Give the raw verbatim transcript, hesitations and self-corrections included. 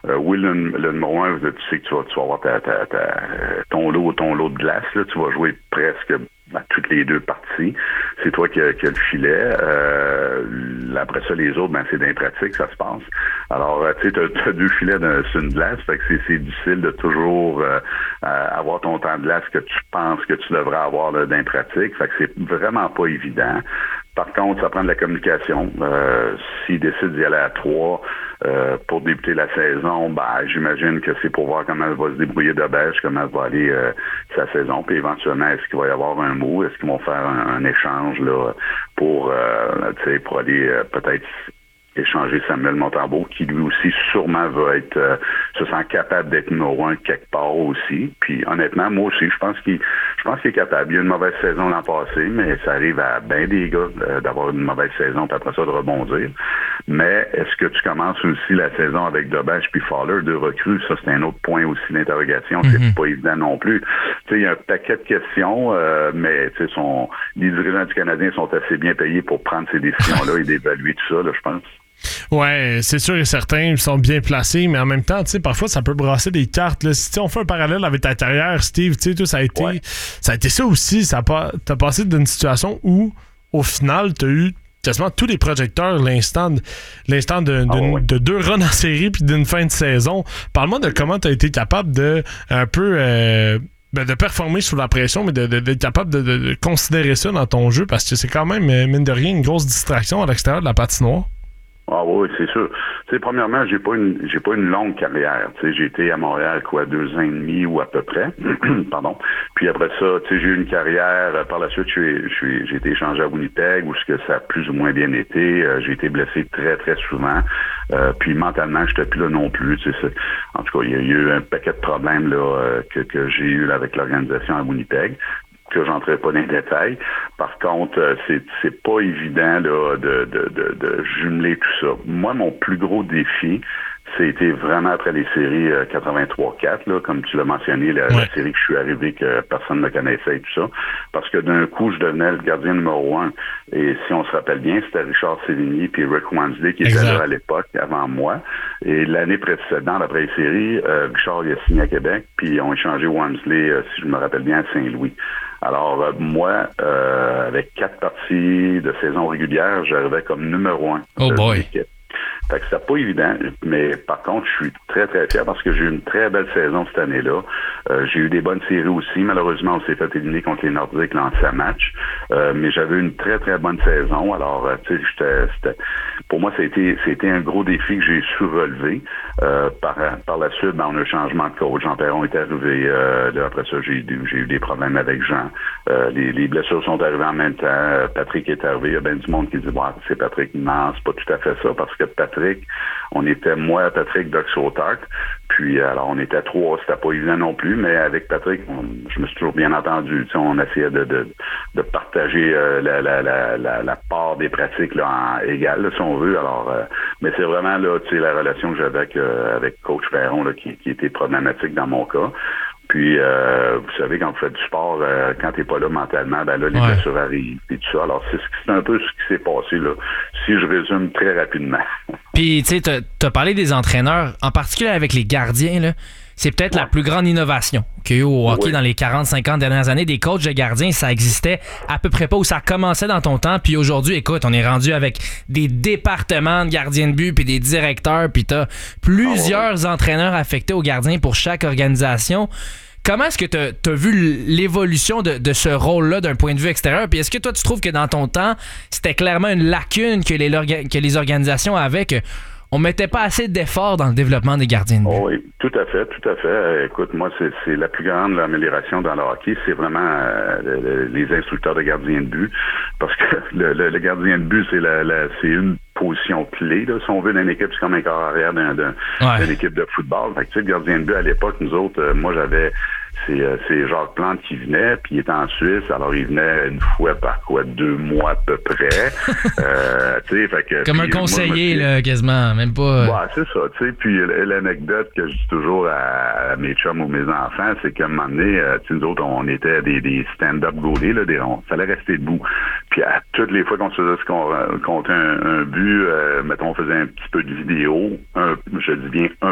Euh, oui, le, le numéro un, tu sais que tu vas, tu vas avoir ta, ta, ta, ton lot, ton lot de glace, là, tu vas jouer presque à toutes les deux parties. C'est toi qui as qui a le filet. Euh, après ça, les autres, ben c'est dans les pratiques, ça se passe. Alors, tu sais, t'as, t'as deux filets d'un, sur une glace, fait que c'est, c'est difficile de toujours euh, avoir ton temps de glace que tu penses que tu devrais avoir là, dans les pratiques. Fait que c'est vraiment pas évident. Par contre, ça prend de la communication. Euh, s'ils décident d'y aller à trois euh, pour débuter la saison, ben j'imagine que c'est pour voir comment elle va se débrouiller de bêche, comment elle va aller euh, sa saison. Puis éventuellement, est-ce qu'il va y avoir un mot? Est-ce qu'ils vont faire un, un échange là pour euh, tu sais, pour aller euh, peut-être échanger Samuel Montembeault, qui lui aussi sûrement va être euh, se sent capable d'être numéro un quelque part aussi. Puis honnêtement, moi aussi, je pense qu'il je pense qu'il est capable. Il y a eu une mauvaise saison l'an passé, mais ça arrive à bien des gars euh, d'avoir une mauvaise saison puis après ça de rebondir. Mais est-ce que tu commences aussi la saison avec Dobèche puis Fowler, deux recrues? Ça, c'est un autre point aussi d'interrogation. Mm-hmm. C'est pas évident non plus. Tu sais, il y a un paquet de questions, euh, mais tu sais, son les dirigeants du Canadien sont assez bien payés pour prendre ces décisions-là et d'évaluer tout ça, là, je pense. Ouais, c'est sûr et certain, ils sont bien placés, mais en même temps, tu sais, parfois ça peut brasser des cartes. Là. Si on fait un parallèle avec ta carrière, Steve, tu sais, tout ça a été, ouais. ça a été ça aussi. Ça a pas, t'as passé d'une situation où, au final, t'as eu quasiment tous les projecteurs l'instant, de, l'instant de, oh, ouais. de deux runs en série puis d'une fin de saison. Parle-moi de comment t'as été capable de un peu euh, ben de performer sous la pression, mais de, de, d'être capable de, de, de considérer ça dans ton jeu, parce que c'est quand même, mine de rien, une grosse distraction à l'extérieur de la patinoire. Ah oui, c'est sûr. Tu sais, premièrement, j'ai pas une j'ai pas une longue carrière. Tu sais, j'ai été à Montréal quoi, deux ans et demi ou à peu près. Pardon. Puis après ça, tu sais, j'ai eu une carrière. Par la suite, je suis, je suis, j'ai été échangé à Winnipeg, où ce que ça a plus ou moins bien été. Euh, j'ai été blessé très très souvent. Euh, puis mentalement, j'étais plus là non plus. Tu sais, c'est, en tout cas, il y a eu un paquet de problèmes là euh, que que j'ai eu là, avec l'organisation à Winnipeg, que j'entrerai pas dans les détails. Par contre, c'est c'est pas évident là de, de, de, de jumeler tout ça. Moi, mon plus gros défi, c'était vraiment après les séries euh, quatre-vingt-trois quatre, là, comme tu l'as mentionné, la, ouais. la série que je suis arrivé, que personne ne connaissait et tout ça. Parce que d'un coup, je devenais le gardien numéro un. Et si on se rappelle bien, c'était Richard Sévigny puis Rick Wansley qui étaient là à l'époque, avant moi. Et l'année précédente, après les séries, euh, Richard il a signé à Québec, puis ils ont échangé Wansley, euh, si je me rappelle bien, à Saint-Louis. Alors, euh, moi, euh, avec quatre parties de saison régulière, j'arrivais comme numéro un oh de boy. l'équipe. Fait que c'était pas évident, mais par contre, je suis très, très fier parce que j'ai eu une très belle saison cette année-là. Euh, j'ai eu des bonnes séries aussi. Malheureusement, on s'est fait éliminer contre les Nordiques en sept matchs. Euh, mais j'avais une très, très bonne saison. Alors, euh, tu sais, j'étais, c'était, pour moi, c'était, c'était un gros défi que j'ai su relever. Euh, par, par la suite, ben, on a eu un changement de coach. Jean Perron est arrivé. Euh, là, après ça, j'ai, j'ai eu des problèmes avec Jean. Euh, les, les blessures sont arrivées en même temps. Patrick est arrivé. Il y a bien du monde qui dit, bon, c'est Patrick. Non, c'est pas tout à fait ça parce que Patrick, on était, moi, Patrick, Doc Sautart, puis alors on était trois, c'était pas évident non plus, mais avec Patrick, on, je me suis toujours bien entendu, tu sais, on essayait de, de, de partager euh, la, la, la, la, la part des pratiques là, en égal, là, si on veut, alors, euh, mais c'est vraiment, là, tu sais, la relation que j'avais avec, euh, avec Coach Perron, là, qui, qui était problématique dans mon cas. Puis, euh, vous savez, quand vous faites du sport, euh, quand t'es pas là mentalement, ben là, les ouais. blessures arrivent et tout ça. Alors, c'est, c'est un peu ce qui s'est passé, là, si je résume très rapidement. Puis, tu sais, t'as, t'as parlé des entraîneurs, en particulier avec les gardiens, là. C'est peut-être ouais. la plus grande innovation qu'il y a eu au hockey oui. dans les quarante cinquante dernières années. Des coachs de gardiens, ça existait à peu près pas, où ça commençait dans ton temps. Puis aujourd'hui, écoute, on est rendu avec des départements de gardiens de but puis des directeurs, puis t'as plusieurs oh, oui. entraîneurs affectés aux gardiens pour chaque organisation. Comment est-ce que tu as vu l'évolution de, de ce rôle-là d'un point de vue extérieur? Puis est-ce que toi, tu trouves que dans ton temps, c'était clairement une lacune que les, que les organisations avaient, que on mettait pas assez d'efforts dans le développement des gardiens de but? Oh oui, tout à fait, tout à fait. Écoute, moi, c'est, c'est la plus grande amélioration dans le hockey, c'est vraiment euh, le, les instructeurs de gardiens de but. Parce que le, le, le gardien de but, c'est la, la c'est une position clé, là, si on veut, d'une équipe, c'est comme un corps arrière d'un, d'un, ouais. d'une équipe de football. Fait que, tu sais, le gardien de but, à l'époque, nous autres, euh, moi, j'avais, c'est, euh, c'est Jacques Plante qui venait, puis il était en Suisse, alors il venait une fois par quoi, deux mois à peu près. euh, tu sais, fait que... Comme un conseiller, moi, là, quasiment, même pas... Ouais, c'est ça, tu sais, puis l'anecdote que je dis toujours à, à mes chums ou mes enfants, c'est qu'à un moment donné, euh, tu sais, nous autres, on était des, des stand-up goalés, là, des, on fallait rester debout. Puis à toutes les fois qu'on se faisait compter un, un but, Euh, mettons, on faisait un petit peu de vidéo, un, je dis bien un